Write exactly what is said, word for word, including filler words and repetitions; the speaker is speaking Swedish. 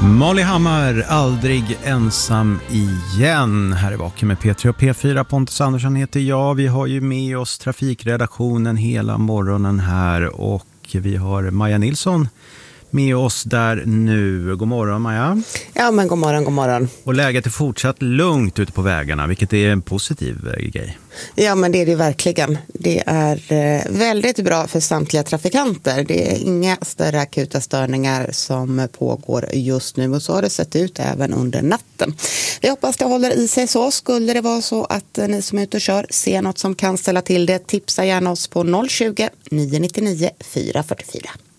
Molly Hammar, aldrig ensam igen. Här är Vaken med P tre och P fyra. Pontus Andersson heter jag. Vi har ju med oss trafikredaktionen hela morgonen här. Och vi har Maja Nilsson med oss där nu. God morgon, Maja. Ja, men god morgon, god morgon. Och läget är fortsatt lugnt ute på vägarna, vilket är en positiv grej. Ja, men det är det verkligen. Det är eh, väldigt bra för samtliga trafikanter. Det är inga större akuta störningar som pågår just nu. Och så har det sett ut även under natten. Vi hoppas det håller i sig så. Skulle det vara så att eh, ni som är ute och kör ser något som kan ställa till det, tipsa gärna oss på noll tjugo, nio nio nio, fyra fyra fyra.